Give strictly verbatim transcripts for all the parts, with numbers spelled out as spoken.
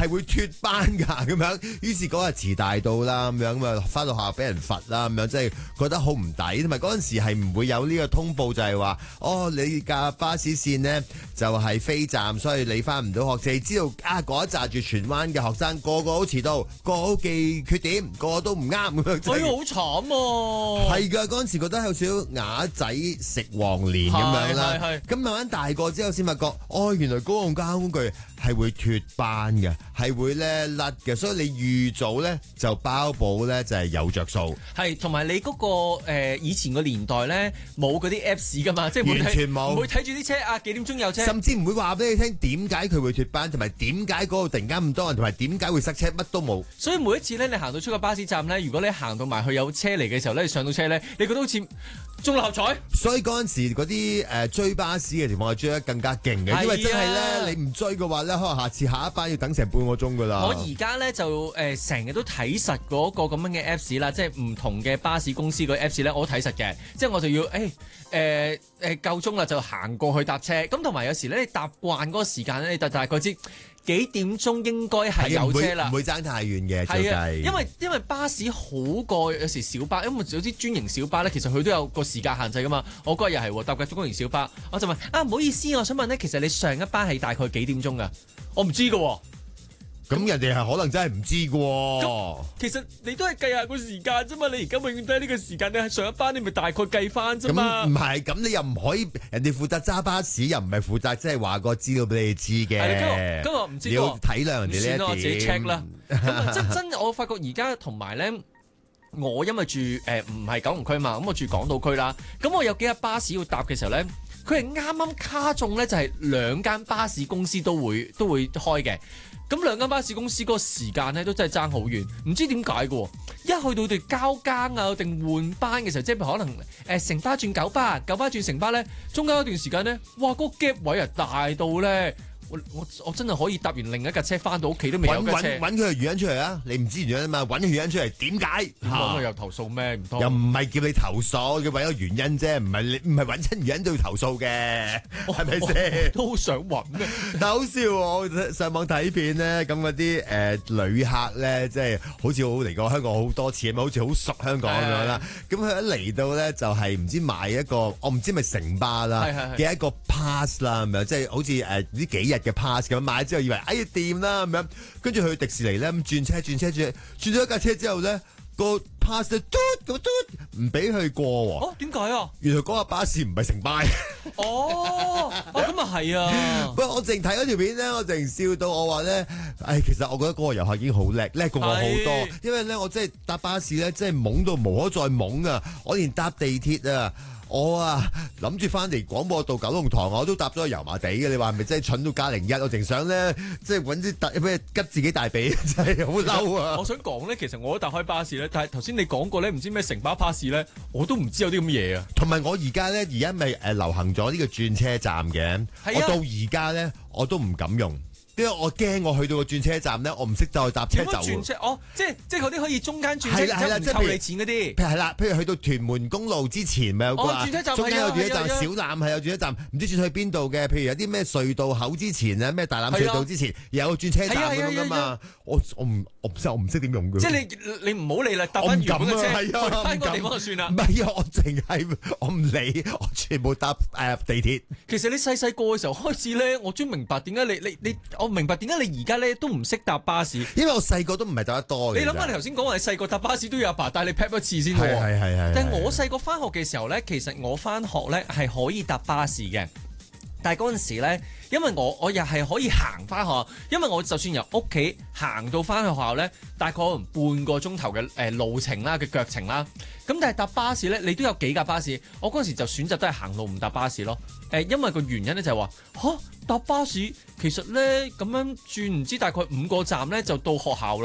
係會脫班㗎咁樣。於是嗰日遲大到啦，咁樣咁啊翻到學校俾人罰啦，咁樣即係覺得好唔抵。同埋嗰陣時係唔會有呢個通報，就係話哦，你架巴士線呢就係飛站，所以你翻唔到學。就係知道啊，嗰一紮住荃灣嘅學生個個都遲到，個個都記缺點，個個都唔啱咁樣。 哎呀，好慘喎！ 係㗎，嗰陣時覺得有少少啞仔食黃連咁樣啦。咁慢慢大個之後先發覺，哦，原來公共交通工具係會脫班嘅，係會咧甩嘅，所以你預早咧就包保咧就係有着數。 係，同埋你嗰、嗰個、呃、以前個年代咧冇嗰啲 Apps 噶嘛，即係完全冇， 唔會睇住啲車啊幾點鐘有車， 甚至唔會話俾你聽點解佢會脫班，同埋點解嗰度突然間咁多人，同埋點解會塞車，乜都冇。 所以每一次咧，你行到出個巴士站咧，如果你行到埋去有車嚟嘅時候咧，你上到車咧，你覺得好似中六合彩。 所以嗰陣時嗰啲誒追巴士嘅情況係追得更加勁嘅，因為真係咧你唔追嘅話咧，可能下次下一班要等成半個鐘噶啦。 我而家咧就誒成日都睇實嗰個咁樣嘅 Apps 啦，即係唔同嘅巴士公司個 Apps 咧，我都睇實嘅。即係我就要誒誒誒夠鐘啦，就行過去搭車。咁同埋有時咧，你搭慣嗰個時間咧，你就大概知幾點鐘應該係有車啦， 唔會爭太遠嘅。 係啊，因為因為巴士好過有時小巴，因為有啲專營小巴咧，其實佢都有個時間限制噶嘛。我嗰日又係搭嘅中型小巴，我就問啊，唔好意思，我想問咧，其實你上一班係大概幾點鐘噶？我唔知噶。 咁人哋係可能真係唔知㗎喎。 其實你都係計下個時間啫嘛，你而家永遠都喺呢個時間，你係上一班，你咪大概計翻啫嘛。 咁唔係，咁你又唔可以，人哋負責揸巴士，又唔係負責即係話個資料俾你知嘅。 今日唔知， 你要體諒人哋呢一點。 我自己 check 啦。咁真真，我發覺而家同埋咧，我因為住誒唔係九龍區嘛，咁我住港島區啦。咁我有幾日巴士要搭嘅時候咧，佢係啱啱卡中咧，就係兩間巴士公司都會都會開嘅。咁兩間巴士公司嗰個時間咧都真係爭好遠，唔知點解嘅。一去到哋交更啊定換班嘅時候，即係可能誒城巴轉九巴，九巴轉城巴咧，中間一段時間咧，哇嗰、嗰個 gap 位啊大到咧。我我我真係可以搭完另一架車翻到屋企都未有架車。 揾揾佢嘅原因出嚟啊！你唔知原因啊嘛，揾佢原因出嚟，點解？ 點講佢又投訴咩？唔通又唔係叫你投訴，佢為咗原因啫，唔係你唔係揾親原因都要投訴嘅，係咪先？ 都好想揾啊！ 但好笑喎，我上網睇片咧，咁嗰啲誒旅客咧，即係好似好嚟過香港好多次，咁好似好熟香港咁樣啦。咁佢一嚟到咧，就係唔知買一個，我唔知咪城巴啦嘅一個 pass 啦，咁樣即係好似誒呢幾日嘅 pass 咁買之後，以為哎呀掂啦咁樣，跟住去迪士尼咧咁轉車轉車轉轉咗一架車之後咧，個 pass 就嘟咁嘟唔俾佢過喎。 哦，點解啊？ 原來嗰架巴士唔係城巴。 哦，哦咁啊係啊。 不過我淨睇嗰條片咧，我淨笑到我話咧，唉，其實我覺得嗰個遊客已經好叻，叻過我好多。因為咧，我真係搭巴士咧，真係懵到無可再懵啊！我連搭地鐵啊。我啊諗住翻嚟廣播道九龍塘，我都搭咗油麻地嘅。你話係咪真係蠢到加零一？我淨想咧，即係揾啲特咩吉自己大髀，真係好嬲啊！ 我想講咧，其實我都搭開巴士咧，但係頭先你講過咧，唔知咩城巴巴士咧，我都唔知有啲咁嘢啊。 同埋我而家咧，而家咪誒流行咗呢個轉車站嘅，啊、我到而家咧我都唔敢用。因為我驚我去到個轉車站咧，我唔識再搭車走。 轉車哦，即係即係嗰啲可以中間轉車， 係啦係啦， 即係扣你錢嗰啲。 係啦，譬如去到屯門公路之前咪有個啊，中間有轉車站，小欖係有轉車站，唔知轉去邊度嘅。譬如有啲咩隧道口之前啊，咩大欖隧道之前有轉車站咁樣噶嘛。我我唔我唔識我唔識點用嘅。 即係你你唔好理啦，搭翻原本嘅車，去翻個地方就算啦。 唔係啊，我淨係我唔理，我全部搭誒地鐵。 其實你細細個嘅時候開始咧，我終於明白點解你你你，我明白點解你而家咧都唔識搭巴士， 因為我細個都唔係搭得多嘅。 你諗下，你頭先講話你細個搭巴士都要阿爸帶你 pap 一次先喎。 係係係係。 但係我細個翻學嘅時候咧，其實我翻學咧係可以搭巴士嘅，但係嗰陣時咧，因為我我又係可以行翻學校，因為我就算由屋企行到翻去學校咧，大概可能半個鐘頭嘅誒路程啦嘅腳程啦。咁但係搭巴士咧，你都有幾架巴士，我嗰陣時就選擇都係行路唔搭巴士咯。誒，因為個原因咧就係話嚇搭巴士其實咧咁樣轉唔知大概五個站咧就到學校啦。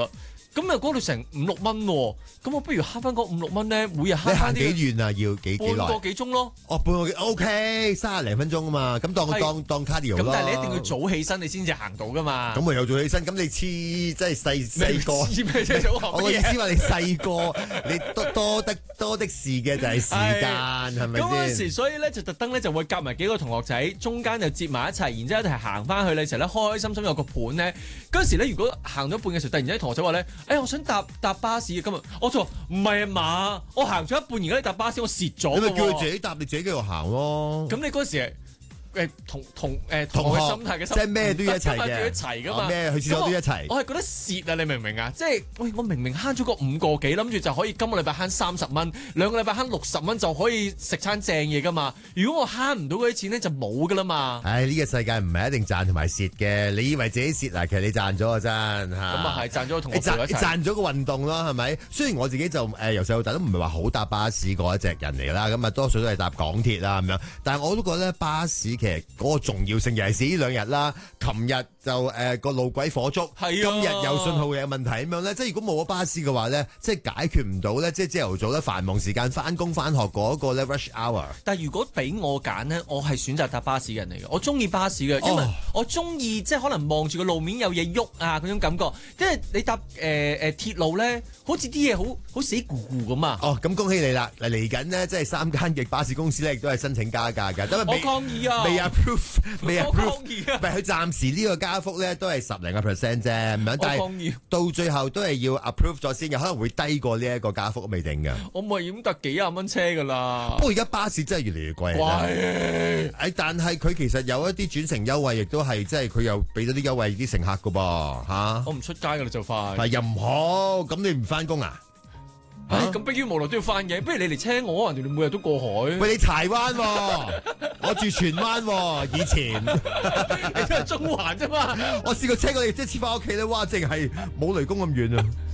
咁啊嗰度成五六蚊喎，咁我不如慳翻嗰五六蚊咧，每日慳你行幾翻啲遠啊？要幾幾耐？ 半個幾鐘咯。 哦，半個幾 OK，三十零分鐘啊嘛，咁當係當當 cardio 咯。 咁但係你一定要早起身，你先至行到噶嘛。 咁我又早起身，咁你黐即係細細個。 知咩啫？早學我個意思話你細個，你多多得多的事嘅就係時間，係咪咁嗰陣先？ 時，所以咧就特登咧就會夾埋幾個同學仔，中間就接埋一齊，然之後一齊行翻去咧，成日咧開開心心有個伴咧。嗰陣時咧，如果行咗一半嘅時候，突然之間同學仔話咧：，誒、哎，我想搭搭巴士啊！今日我就話唔係啊嘛，我行咗一半，而家你搭巴士，我蝕咗你咪㗎喎。 叫佢自己搭，你自己繼續行咯。 咁你嗰陣時誒同同誒同學同學心態嘅心， 即係咩都要一齊嘅都要一齊噶嘛。 哦咩去廁所都一齊我係覺得蝕啊！你明唔明啊？即係喂，我明明慳咗個五個幾，諗住就可以今個禮拜慳三十蚊，兩個禮拜慳六十蚊就可以食餐正嘢噶嘛。如果我慳唔到嗰啲錢咧，就冇噶啦嘛。 唉，呢個世界唔係一定賺同埋蝕嘅，你以為自己蝕嗱，其實你賺咗啊真嚇。 咁啊係賺咗個同學你賺陪我一齊賺咗個運動咯，係咪？雖然我自己就誒由細到大都唔係話好搭巴士嗰一隻人嚟啦，咁啊多數都係搭港鐵啦咁樣。但係我都覺得巴士其實嗰個重要性，尤其是呢兩日啦，琴日就誒個、呃、路軌火燭， 係啊今日有信號嘅問題咁樣咧，即係如果冇咗巴士嘅話咧，即係解決唔到咧，即係朝頭早咧繁忙時間翻工翻學嗰個咧 rush hour。 但係如果俾我揀呢，我係選擇搭巴士嘅人嚟嘅，我中意巴士嘅，因為哦我中意即係可能望住個路面有嘢喐啊嗰種感覺，因為你搭誒誒鐵路咧，好似啲嘢好好死咕咕咁啊！ 哦，咁恭喜你啦！嚟嚟緊呢，即係三間嘅巴士公司咧，亦都係申請加價㗎，因為我未抗議啊！ 未 approve，未我抗 approve。 議啊！ 唔係佢暫時呢個加幅咧都係十零個 percent 啫，咁樣，但係我抗議， 到最後都係要 approve 咗先嘅，可能會低過呢一個加幅都未定嘅。 我咪已經搭幾廿蚊車㗎啦不。過而家巴士真係越嚟越貴啊！ 貴誒，但係佢其實有一啲轉乘優惠，亦都係即係佢又俾咗啲優惠啲乘客㗎噃嚇。 我唔出街㗎啦，就快。 係又唔好，咁你唔翻工啊？ 唉咁迫於無奈都要翻嘅，不如你嚟車我，人哋每日都過海。 喂，你柴灣喎，我住荃灣喎，以前你都係中環啫嘛。 我試過車過你即係黐翻屋企咧，哇！淨係冇雷公咁遠啊！